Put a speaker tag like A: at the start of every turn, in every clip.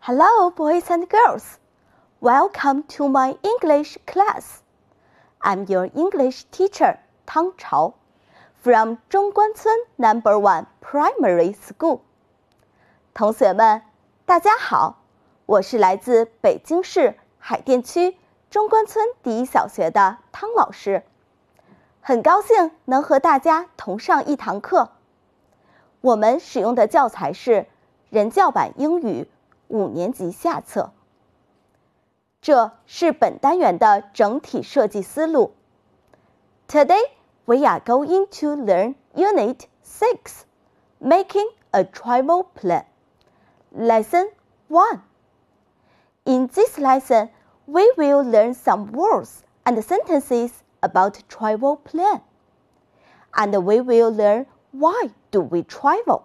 A: Hello, boys and girls. Welcome to my English class. I'm your English teacher, Tang Chao, from 中关村 No.1 Primary School. 同学们，大家好，我是来自北京市海淀区中关村第一小学的汤老师，很高兴能和大家同上一堂课。我们使用的教材是人教版英语5年级下册。这是本单元的整体设计思路。Today, we are going to learn Unit 6, Making a Travel Plan. Lesson 1. In this lesson, we will learn some words and sentences about travel plan. And we will learn why do we travel.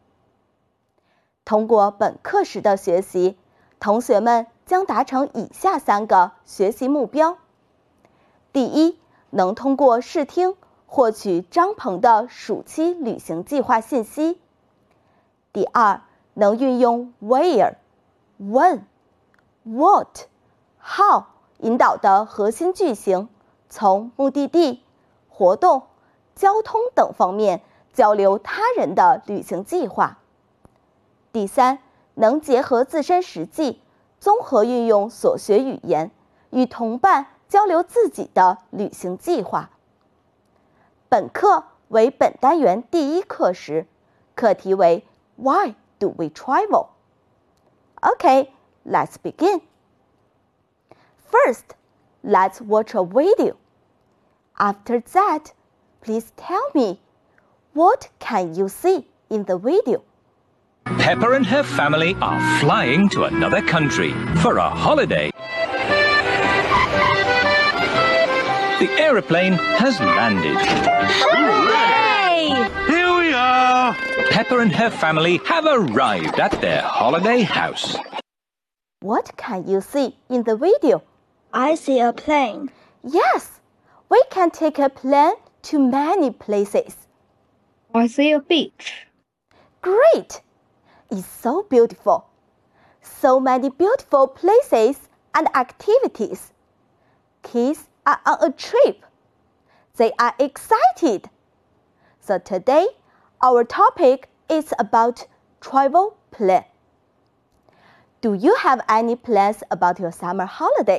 A: 通过本课时的学习，同学们将达成以下3个学习目标。第一，能通过试听获取张鹏的暑期旅行计划信息。第二，能运用 where、when、what、how 引导的核心句型，从目的地、活动、交通等方面交流他人的旅行计划。第三，能结合自身实际，综合运用所学语言，与同伴交流自己的旅行计划。本课为本单元第1课时，课题为 Why do we travel? Okay, let's begin. First, let's watch a video. After that, please tell me, what can you see in the video?
B: Pepper and her family are flying to another country for a holiday. The aeroplane has landed.
C: Hooray!
D: Here we are!
B: Pepper and her family have arrived at their holiday house.
A: What can you see in the video?
C: I see a plane.
A: Yes, we can take a plane to many places.
C: I see a beach.
A: Great! It's so beautiful. So many beautiful places and activities. Kids are on a trip. They are excited. So today, our topic is about travel plan. Do you have any plans about your summer holiday?